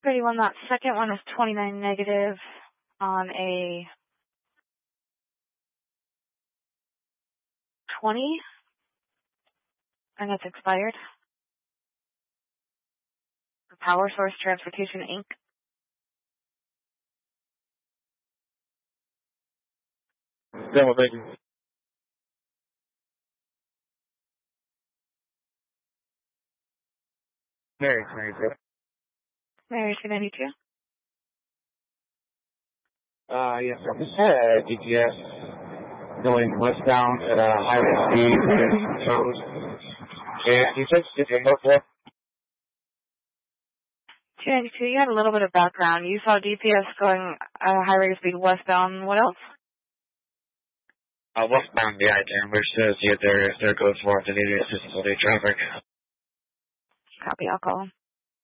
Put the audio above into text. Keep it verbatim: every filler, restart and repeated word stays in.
thirty-one, that second one is twenty-nine negative on a twenty, and it's expired. Power Source Transportation, Incorporated. Demo, thank you. Mary, two ninety-two. Mary, two ninety-two. Uh, yes, I just had a G P S going westbound at a high rate speed. And you said it's in Northwest. two ninety-two, you had a little bit of background. You saw D P S going at a high rate of speed westbound. What else? Uh, westbound, yeah, I which says yeah, there, there goes for the needed assistance with the traffic. Copy, I'll call him.